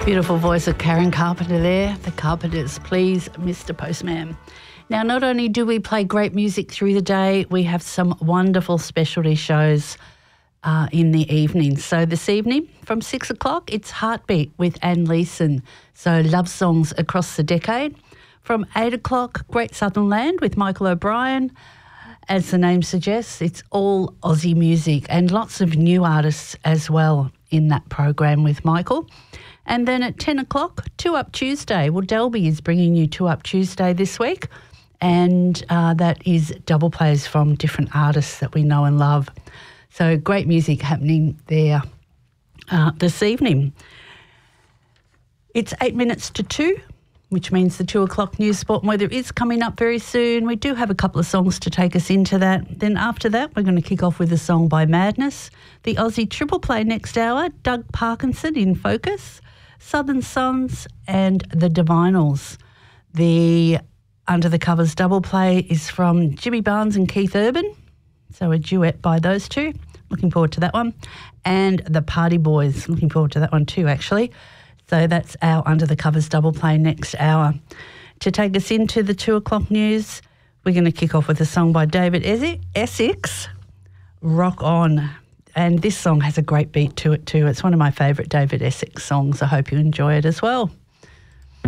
Beautiful voice of Karen Carpenter there. The Carpenters, Please, Mr. Postman. Now, not only do we play great music through the day, we have some wonderful specialty shows in the evening. So this evening from 6 o'clock, it's Heartbeat with Anne Leeson. So love songs across the decade. From 8 o'clock, Great Southern Land with Michael O'Brien. As the name suggests, it's all Aussie music and lots of new artists as well in that program with Michael. And then at 10 o'clock, 2 Up Tuesday. Well, Delby is bringing you 2 Up Tuesday this week, and that is double plays from different artists that we know and love. So great music happening there this evening. It's 8 minutes to 2, which means the 2 o'clock news, sport and weather is coming up very soon. We do have a couple of songs to take us into that. Then after that, we're going to kick off with a song by Madness. The Aussie Triple Play next hour, Doug Parkinson in focus, Southern Sons and the Divinals. The Under the Covers double play is from Jimmy Barnes and Keith Urban, so a duet by those two. Looking forward to that one. And the Party Boys, looking forward to that one too, actually. So that's our Under the Covers double play next hour. To take us into the 2 o'clock news, we're going to kick off with a song by David Essex, Rock On. And this song has a great beat to it too. It's one of my favourite David Essex songs. I hope you enjoy it as well.